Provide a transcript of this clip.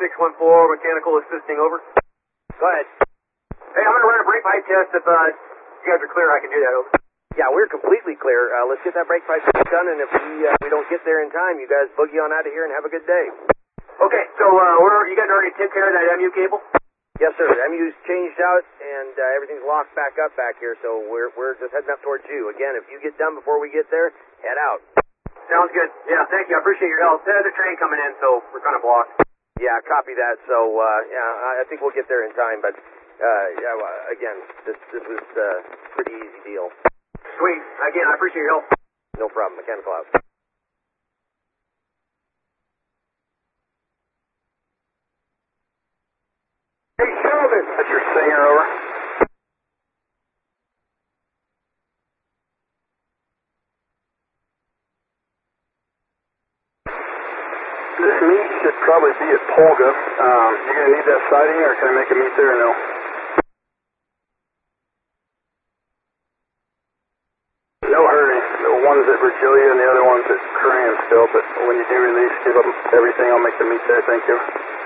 614, mechanical assisting, over. Go ahead. Hey, I'm going to run a brake pipe test. If you guys are clear, I can do that, over. Yeah, we're completely clear. Let's get that brake pipe done, and if we don't get there in time, you guys boogie on out of here and have a good day. Okay, so you guys already took care of that MU cable? Yes, sir. MU's changed out, and everything's locked back up back here, so we're just heading up towards you. Again, if you get done before we get there, head out. Sounds good. Yeah, thank you. I appreciate your help. There's a train coming in, so we're kind of blocked. Yeah, copy that. So, I think we'll get there in time, but, again, this was a pretty easy deal. Sweet. Again, I appreciate your help. No problem. Mechanical out. Hey, Sheldon. That's your Singer, over. This meet should probably be at Polga. You gonna need that siding, or can I make a meet there or no? No hurry. One's at Virgilia and the other one's at Korean still, but when you do release, give them everything. I'll make the meet there. Thank you.